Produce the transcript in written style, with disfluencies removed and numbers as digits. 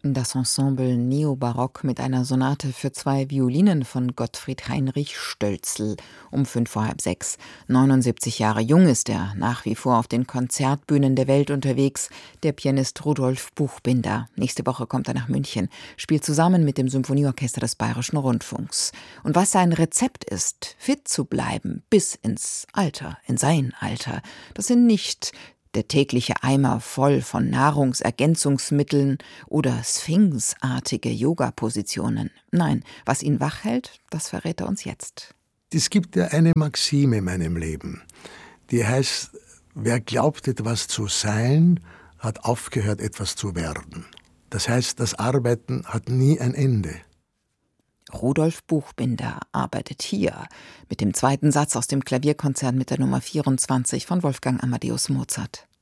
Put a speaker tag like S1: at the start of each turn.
S1: Das Ensemble Neobarock mit einer Sonate für 2 Violinen von Gottfried Heinrich Stölzl um 5:30. 79 Jahre jung ist er, nach wie vor auf den Konzertbühnen der Welt unterwegs, der Pianist Rudolf Buchbinder. Nächste Woche kommt er nach München, spielt zusammen mit dem Symphonieorchester des Bayerischen Rundfunks. Und was sein Rezept ist, fit zu bleiben bis ins Alter, in sein Alter, das sind nicht der tägliche Eimer voll von Nahrungsergänzungsmitteln oder sphinxartige Yoga-Positionen. Nein, was ihn wach hält, das verrät er uns jetzt.
S2: Es gibt ja eine Maxime in meinem Leben, die heißt, wer glaubt, etwas zu sein, hat aufgehört, etwas zu werden. Das heißt, das Arbeiten hat nie ein Ende.
S1: Rudolf Buchbinder arbeitet hier mit dem 2. Satz aus dem Klavierkonzert mit der Nummer 24 von Wolfgang Amadeus Mozart.